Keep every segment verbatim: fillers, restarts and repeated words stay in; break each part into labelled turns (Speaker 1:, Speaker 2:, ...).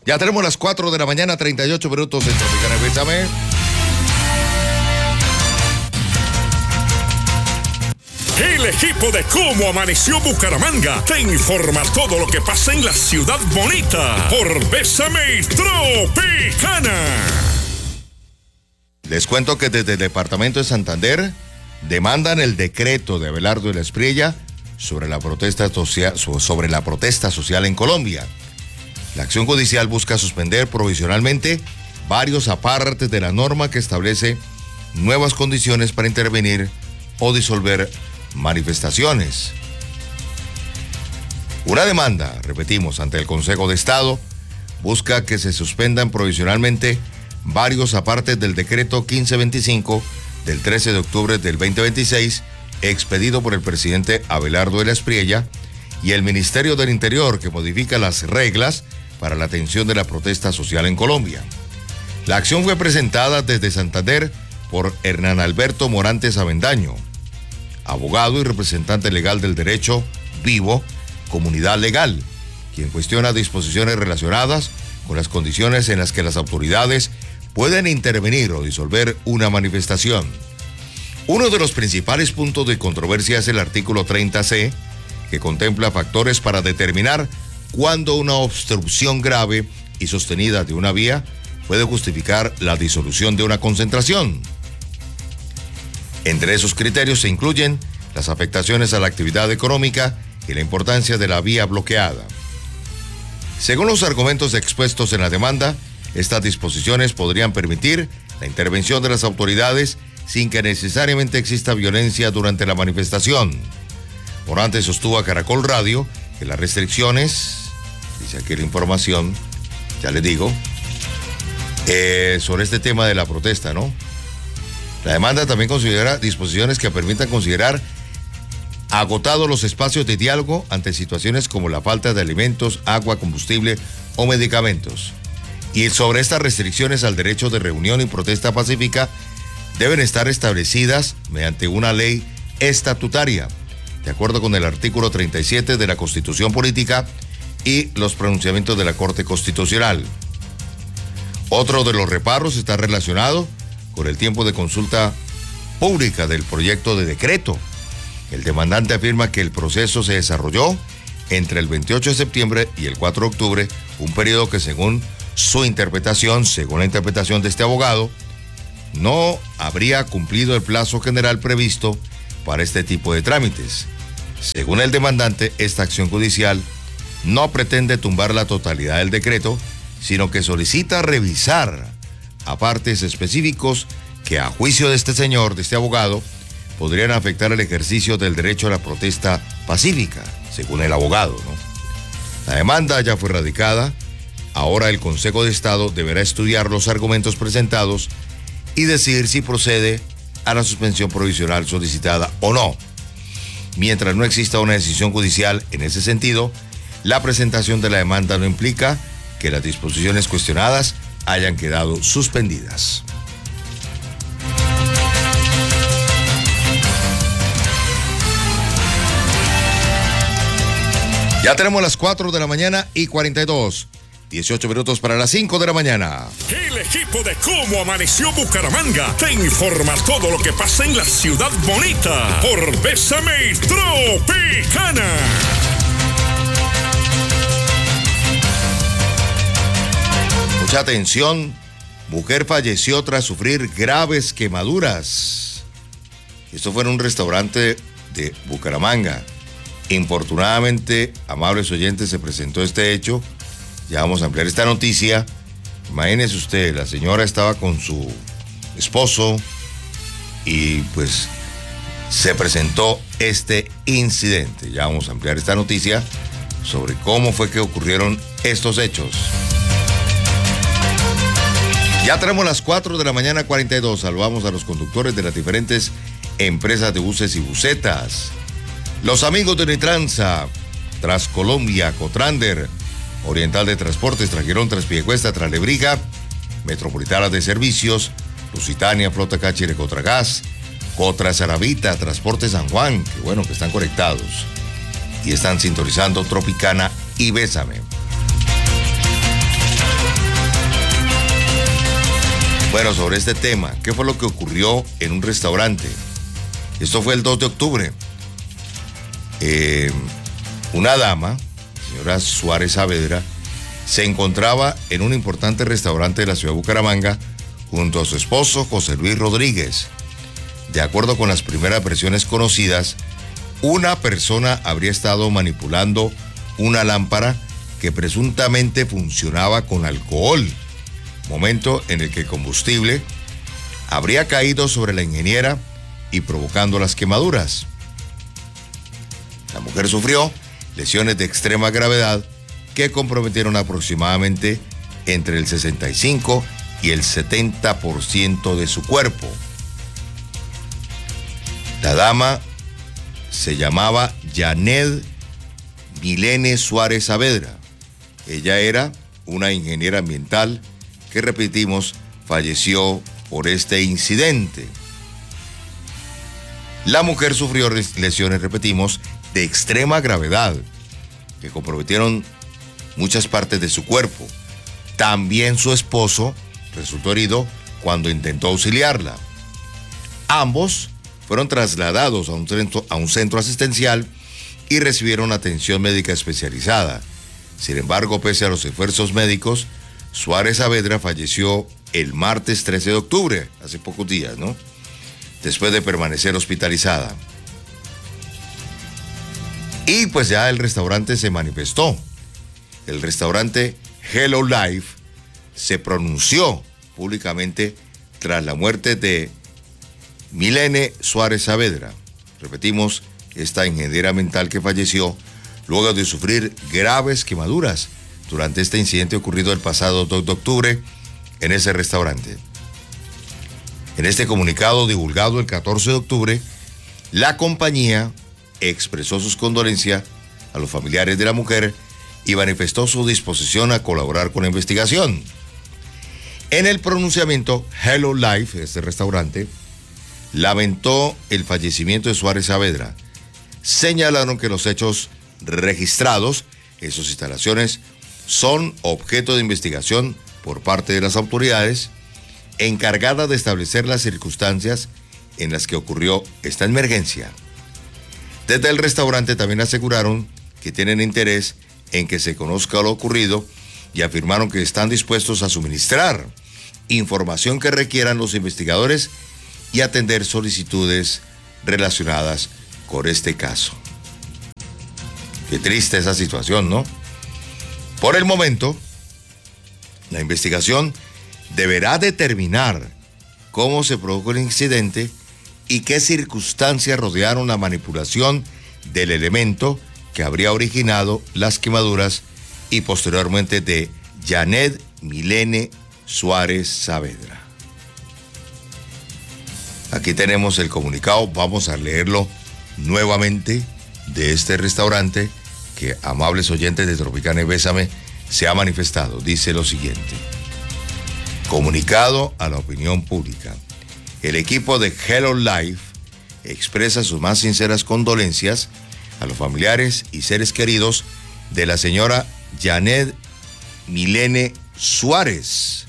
Speaker 1: Ya tenemos las cuatro de la mañana, treinta y ocho minutos en Tropicana. Bésame.
Speaker 2: El equipo de Cómo Amaneció Bucaramanga te informa todo lo que pasa en la ciudad bonita por Bésame Tropicana.
Speaker 1: Les cuento que desde el departamento de Santander demandan el decreto de Abelardo de la Espriella sobre la protesta social, sobre la protesta social en Colombia. La acción judicial busca suspender provisionalmente varios apartes de la norma que establece nuevas condiciones para intervenir o disolver manifestaciones. Una demanda, repetimos, ante el Consejo de Estado busca que se suspendan provisionalmente varios apartes del decreto quince veinticinco del trece de octubre del veinte veintiséis expedido por el presidente Abelardo de la Espriella y el Ministerio del Interior, que modifica las reglas para la atención de la protesta social en Colombia. La acción fue presentada desde Santander por Hernán Alberto Morantes Avendaño, abogado y representante legal del derecho Vivo, Comunidad Legal, quien cuestiona disposiciones relacionadas con las condiciones en las que las autoridades pueden intervenir o disolver una manifestación. Uno de los principales puntos de controversia es el artículo treinta ce, que contempla factores para determinar cuándo una obstrucción grave y sostenida de una vía puede justificar la disolución de una concentración. Entre esos criterios se incluyen las afectaciones a la actividad económica y la importancia de la vía bloqueada. Según los argumentos expuestos en la demanda, estas disposiciones podrían permitir la intervención de las autoridades sin que necesariamente exista violencia durante la manifestación. Morantes sostuvo a Caracol Radio que las restricciones, dice aquí la información, ya les digo, eh, sobre este tema de la protesta, ¿no? La demanda también considera disposiciones que permitan considerar agotados los espacios de diálogo ante situaciones como la falta de alimentos, agua, combustible o medicamentos. Y sobre estas restricciones al derecho de reunión y protesta pacífica deben estar establecidas mediante una ley estatutaria, de acuerdo con el artículo treinta y siete de la Constitución Política y los pronunciamientos de la Corte Constitucional. Otro de los reparos está relacionado con el tiempo de consulta pública del proyecto de decreto. El demandante afirma que el proceso se desarrolló entre el veintiocho de septiembre y el cuatro de octubre, un periodo que según su interpretación, según la interpretación de este abogado, no habría cumplido el plazo general previsto para este tipo de trámites. Según el demandante, esta acción judicial no pretende tumbar la totalidad del decreto, sino que solicita revisar apartes específicos que, a juicio de este señor, de este abogado, podrían afectar el ejercicio del derecho a la protesta pacífica, según el abogado, ¿no? La demanda ya fue radicada. Ahora el Consejo de Estado deberá estudiar los argumentos presentados y decidir si procede a la suspensión provisional solicitada o no. Mientras no exista una decisión judicial en ese sentido, la presentación de la demanda no implica que las disposiciones cuestionadas hayan quedado suspendidas. Ya tenemos las cuatro de la mañana y cuarenta y dos. dieciocho minutos para las cinco de la mañana.
Speaker 2: El equipo de Cómo Amaneció Bucaramanga te informa todo lo que pasa en la ciudad bonita por Bésame Tropicana.
Speaker 1: Mucha atención. Mujer falleció tras sufrir graves quemaduras. Esto fue en un restaurante de Bucaramanga. Infortunadamente, amables oyentes, se presentó este hecho. Ya vamos a ampliar esta noticia. Imagínese usted, la señora estaba con su esposo y pues se presentó este incidente. Ya vamos a ampliar esta noticia sobre cómo fue que ocurrieron estos hechos. Ya tenemos las cuatro de la mañana, cuarenta y dos. Saludamos a los conductores de las diferentes empresas de buses y busetas. Los amigos de Unitransa, Transcolombia, Cotrander, Oriental de Transportes, Trajerón, Transpiecuesta, Traslebriga, Metropolitana de Servicios, Lusitania, Flota Cáchire, Cotragas, Cotra Saravita, Transporte San Juan, que bueno que están conectados y están sintonizando Tropicana y Bésame. Bueno, sobre este tema, ¿qué fue lo que ocurrió en un restaurante? Esto fue el dos de octubre. Eh, una dama, señora Suárez Saavedra, se encontraba en un importante restaurante de la ciudad de Bucaramanga junto a su esposo José Luis Rodríguez. De acuerdo con las primeras versiones conocidas, una persona habría estado manipulando una lámpara que presuntamente funcionaba con alcohol, momento en el que el combustible habría caído sobre la ingeniera y provocando las quemaduras. La mujer sufrió lesiones de extrema gravedad que comprometieron aproximadamente entre el sesenta y cinco y el setenta por ciento de su cuerpo. La dama se llamaba Janet Milene Suárez Saavedra. Ella era una ingeniera ambiental que, repetimos, falleció por este incidente. La mujer sufrió lesiones, repetimos, de extrema gravedad que comprometieron muchas partes de su cuerpo. También su esposo resultó herido cuando intentó auxiliarla. Ambos fueron trasladados a un centro, a un centro asistencial y recibieron atención médica especializada. Sin embargo, pese a los esfuerzos médicos, Suárez Saavedra falleció el martes trece de octubre, hace pocos días, ¿no? Después de permanecer hospitalizada. Y pues ya el restaurante se manifestó. El restaurante Hello Life se pronunció públicamente tras la muerte de Milene Suárez Saavedra. Repetimos, esta ingeniera ambiental que falleció luego de sufrir graves quemaduras durante este incidente ocurrido el pasado dos de octubre en ese restaurante. En este comunicado divulgado el catorce de octubre, la compañía expresó sus condolencias a los familiares de la mujer y manifestó su disposición a colaborar con la investigación. En el pronunciamiento, Hello Life, este restaurante, lamentó el fallecimiento de Suárez Saavedra. Señalaron que los hechos registrados en sus instalaciones son objeto de investigación por parte de las autoridades encargadas de establecer las circunstancias en las que ocurrió esta emergencia. Desde el restaurante también aseguraron que tienen interés en que se conozca lo ocurrido y afirmaron que están dispuestos a suministrar información que requieran los investigadores y atender solicitudes relacionadas con este caso. Qué triste esa situación, ¿no? Por el momento, la investigación deberá determinar cómo se produjo el incidente y qué circunstancias rodearon la manipulación del elemento que habría originado las quemaduras y posteriormente de Janet Milene Suárez Saavedra. Aquí tenemos el comunicado, vamos a leerlo nuevamente, de este restaurante que, amables oyentes de Tropicana y Bésame, se ha manifestado. Dice lo siguiente: comunicado a la opinión pública. El equipo de Hello Life expresa sus más sinceras condolencias a los familiares y seres queridos de la señora Janet Milene Suárez.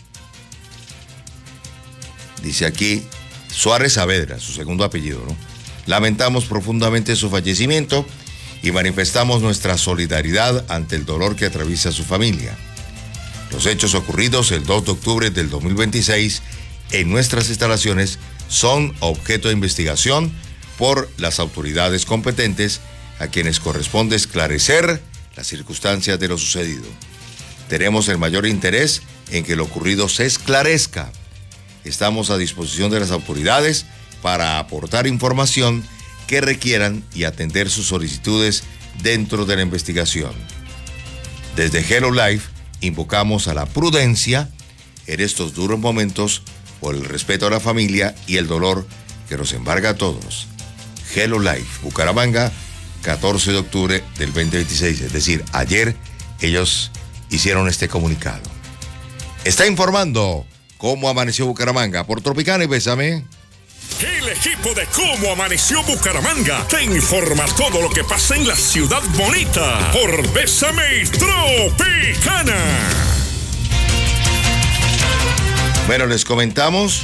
Speaker 1: Dice aquí Suárez Saavedra, su segundo apellido, ¿no? Lamentamos profundamente su fallecimiento y manifestamos nuestra solidaridad ante el dolor que atraviesa su familia. Los hechos ocurridos el dos de octubre del dos mil veintiséis en nuestras instalaciones son objeto de investigación por las autoridades competentes, a quienes corresponde esclarecer las circunstancias de lo sucedido. Tenemos el mayor interés en que lo ocurrido se esclarezca. Estamos a disposición de las autoridades para aportar información que requieran y atender sus solicitudes dentro de la investigación. Desde Hello Life invocamos a la prudencia en estos duros momentos por el respeto a la familia y el dolor que nos embarga a todos. Hello Life, Bucaramanga, catorce de octubre del veinte veintiséis, es decir, ayer ellos hicieron este comunicado. Está informando Cómo Amaneció Bucaramanga por Tropicana y Bésame.
Speaker 2: El equipo de Cómo Amaneció Bucaramanga te informa todo lo que pasa en la ciudad bonita por Bésame y Tropicana.
Speaker 1: Bueno, les comentamos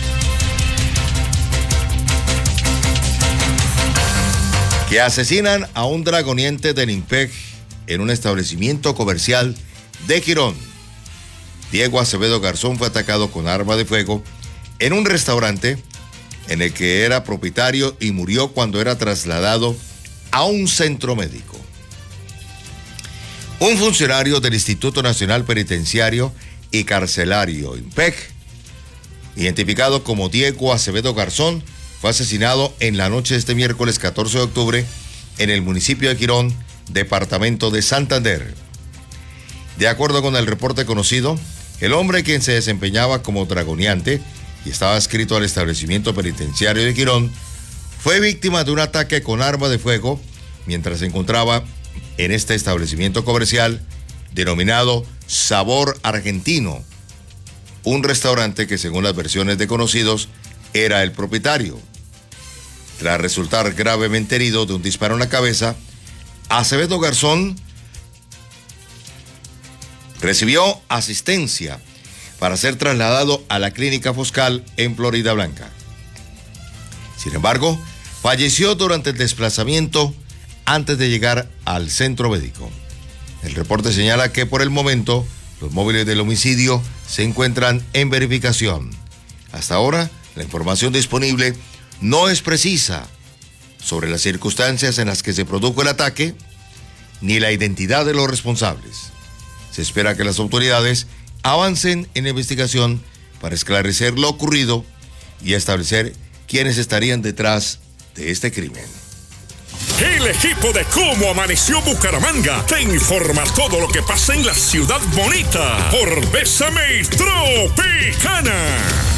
Speaker 1: que asesinan a un dragoniente del IMPEC en un establecimiento comercial de Girón. Diego Acevedo Garzón fue atacado con arma de fuego en un restaurante en el que era propietario y murió cuando era trasladado a un centro médico. Un funcionario del Instituto Nacional Penitenciario y Carcelario, IMPEC, identificado como Diego Acevedo Garzón, fue asesinado en la noche de este miércoles catorce de octubre en el municipio de Girón, departamento de Santander. De acuerdo con el reporte conocido, el hombre, quien se desempeñaba como dragoniante y estaba adscrito al establecimiento penitenciario de Girón, fue víctima de un ataque con arma de fuego mientras se encontraba en este establecimiento comercial denominado Sabor Argentino, un restaurante que, según las versiones de conocidos, era el propietario. Tras resultar gravemente herido de un disparo en la cabeza, Acevedo Garzón recibió asistencia para ser trasladado a la clínica Foscal en Florida Blanca. Sin embargo, falleció durante el desplazamiento antes de llegar al centro médico. El reporte señala que por el momento los móviles del homicidio se encuentran en verificación. Hasta ahora, la información disponible no es precisa sobre las circunstancias en las que se produjo el ataque ni la identidad de los responsables. Se espera que las autoridades avancen en la investigación para esclarecer lo ocurrido y establecer quiénes estarían detrás de este crimen.
Speaker 2: El equipo de Cómo Amaneció Bucaramanga te informa todo lo que pasa en la ciudad bonita por Bésame Tropicana.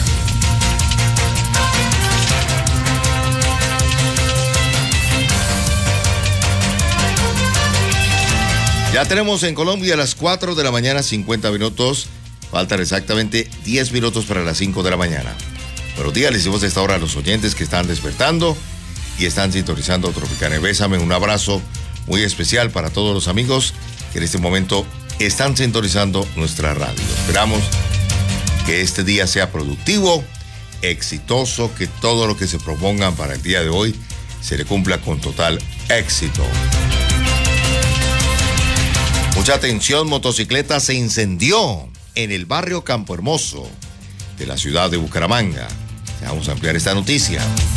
Speaker 1: Ya tenemos en Colombia a las cuatro de la mañana, cincuenta minutos. Faltan exactamente diez minutos para las cinco de la mañana. Buenos días, les decimos a esta hora a los oyentes que están despertando y están sintonizando Tropicana. Bésame, un abrazo muy especial para todos los amigos que en este momento están sintonizando nuestra radio. Esperamos que este día sea productivo, exitoso, que todo lo que se propongan para el día de hoy se le cumpla con total éxito. Mucha atención, motocicleta se incendió en el barrio Campo Hermoso de la ciudad de Bucaramanga. Vamos a ampliar esta noticia.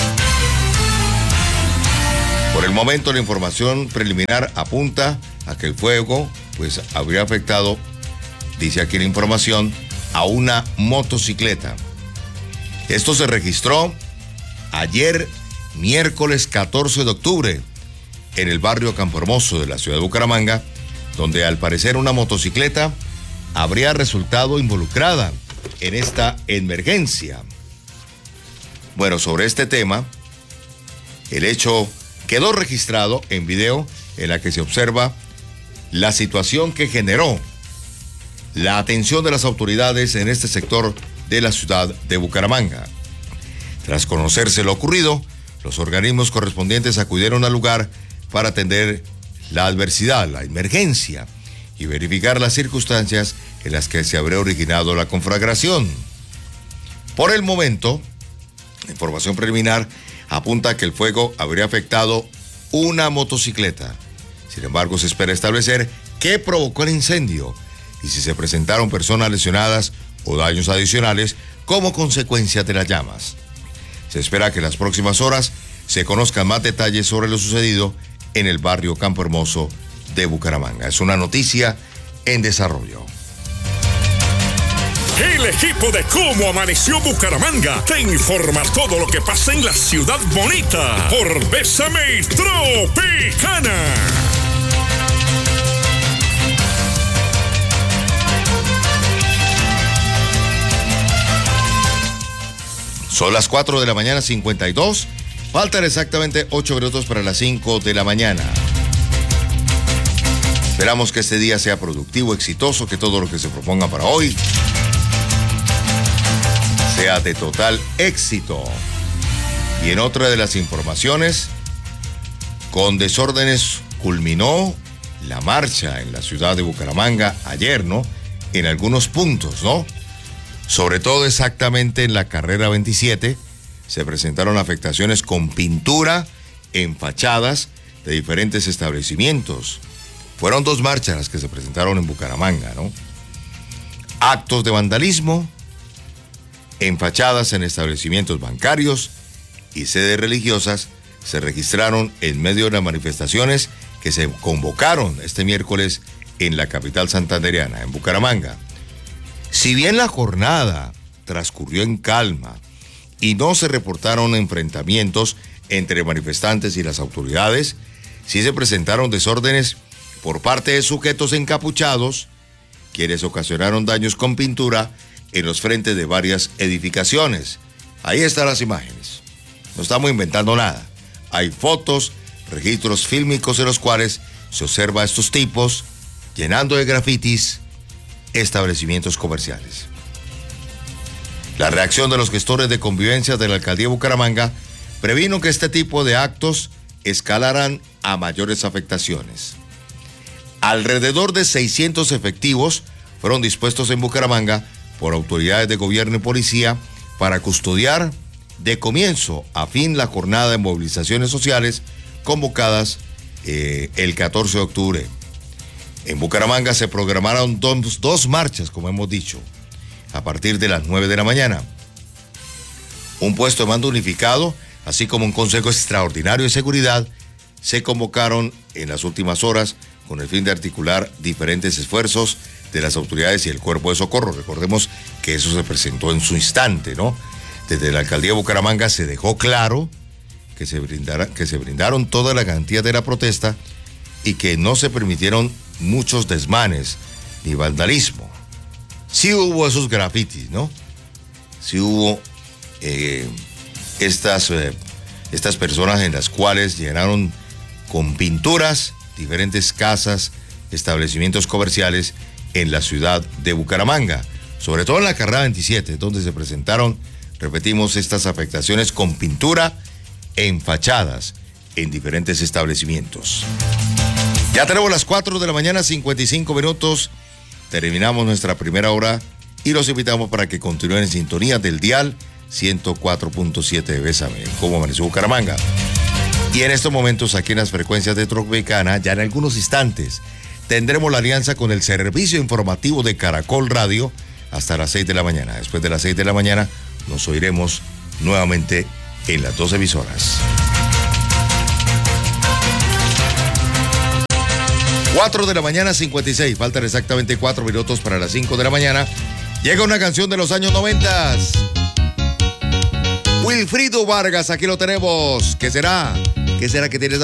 Speaker 1: Por el momento, la información preliminar apunta a que el fuego pues habría afectado, dice aquí la información, a una motocicleta. Esto se registró ayer, miércoles catorce de octubre, en el barrio Campo Hermoso de la ciudad de Bucaramanga, donde al parecer una motocicleta habría resultado involucrada en esta emergencia. Bueno, sobre este tema, el hecho quedó registrado en video en la que se observa la situación que generó la atención de las autoridades en este sector de la ciudad de Bucaramanga. Tras conocerse lo ocurrido, los organismos correspondientes acudieron al lugar para atender la adversidad, la emergencia y verificar las circunstancias en las que se habría originado la conflagración. Por el momento, la información preliminar apunta a que el fuego habría afectado una motocicleta. Sin embargo, se espera establecer qué provocó el incendio y si se presentaron personas lesionadas o daños adicionales como consecuencia de las llamas. Se espera que en las próximas horas se conozcan más detalles sobre lo sucedido en el barrio Campo Hermoso de Bucaramanga. Es una noticia en desarrollo.
Speaker 2: El equipo de Cómo Amaneció Bucaramanga te informa todo lo que pasa en la ciudad bonita por Bésame Tropicana.
Speaker 1: Son las cuatro de la mañana, cincuenta y dos. Faltan exactamente ocho minutos para las cinco de la mañana. Esperamos que este día sea productivo, exitoso, que todo lo que se proponga para hoy sea de total éxito. Y en otra de las informaciones, con desórdenes culminó la marcha en la ciudad de Bucaramanga ayer, ¿no? En algunos puntos, ¿no? Sobre todo exactamente en la carrera veintisiete se presentaron afectaciones con pintura en fachadas de diferentes establecimientos. Fueron dos marchas las que se presentaron en Bucaramanga, ¿no? Actos de vandalismo en fachadas en establecimientos bancarios y sedes religiosas se registraron en medio de las manifestaciones que se convocaron este miércoles en la capital santandereana, en Bucaramanga. Si bien la jornada transcurrió en calma y no se reportaron enfrentamientos entre manifestantes y las autoridades, sí se presentaron desórdenes por parte de sujetos encapuchados, quienes ocasionaron daños con pintura en los frentes de varias edificaciones. Ahí están las imágenes. No estamos inventando nada. Hay fotos, registros fílmicos en los cuales se observa a estos tipos llenando de grafitis establecimientos comerciales. La reacción de los gestores de convivencia de la alcaldía de Bucaramanga previno que este tipo de actos escalaran a mayores afectaciones. Alrededor de seiscientos efectivos fueron dispuestos en Bucaramanga por autoridades de gobierno y policía para custodiar de comienzo a fin la jornada de movilizaciones sociales convocadas eh, el catorce de octubre. En Bucaramanga se programaron dos, dos marchas, como hemos dicho, a partir de las nueve de la mañana. Un puesto de mando unificado, así como un consejo extraordinario de seguridad, se convocaron en las últimas horas con el fin de articular diferentes esfuerzos de las autoridades y el cuerpo de socorro. Recordemos que eso se presentó en su instante, ¿no? Desde la alcaldía de Bucaramanga se dejó claro que se, brindara, que se brindaron toda la garantía de la protesta y que no se permitieron muchos desmanes ni vandalismo. Sí hubo esos grafitis, ¿no? Sí hubo eh, estas, eh, estas personas en las cuales llenaron con pinturas diferentes casas, establecimientos comerciales en la ciudad de Bucaramanga, sobre todo en la carrera veintisiete, donde se presentaron, repetimos, estas afectaciones con pintura en fachadas en diferentes establecimientos. Ya tenemos las cuatro de la mañana, cincuenta y cinco minutos. Terminamos nuestra primera hora y los invitamos para que continúen en sintonía del dial ciento cuatro punto siete de Bésame, como amaneció Bucaramanga. Y en estos momentos, aquí en las frecuencias de Tropicana, ya en algunos instantes, tendremos la alianza con el servicio informativo de Caracol Radio hasta las seis de la mañana. Después de las seis de la mañana, nos oiremos nuevamente en las dos emisoras. cuatro de la mañana, cincuenta y seis. Faltan exactamente cuatro minutos para las cinco de la mañana. Llega una canción de los años noventa. Wilfrido Vargas, aquí lo tenemos. ¿Qué será? ¿Qué será que tiene esa